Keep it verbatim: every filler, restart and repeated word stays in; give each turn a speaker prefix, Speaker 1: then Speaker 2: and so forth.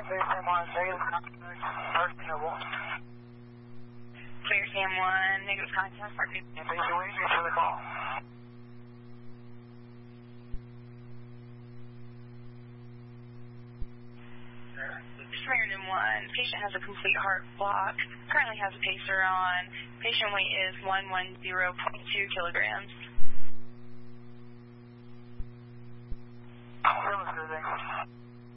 Speaker 1: Clear Sam one, negative contact, heart interval.
Speaker 2: Clear Sam one, negative contact, heart interval.
Speaker 1: Thank you, waiting for the call.
Speaker 2: Samaritan one, patient has a complete heart block, currently has a pacer on, patient weight is one hundred ten point two kilograms.
Speaker 1: Still is